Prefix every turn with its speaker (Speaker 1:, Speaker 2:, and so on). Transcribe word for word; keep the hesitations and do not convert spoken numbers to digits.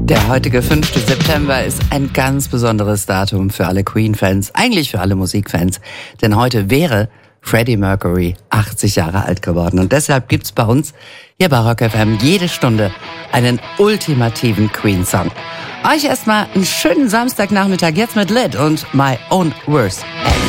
Speaker 1: Der heutige fünfte September ist ein ganz besonderes Datum für alle Queen-Fans, eigentlich für alle Musikfans. Denn heute wäre Freddie Mercury achtzig Jahre alt geworden. Und deshalb gibt's bei uns hier bei Rock F M jede Stunde einen ultimativen Queen-Song. Euch erstmal einen schönen Samstagnachmittag jetzt mit Lid und My Own Worst Enemy.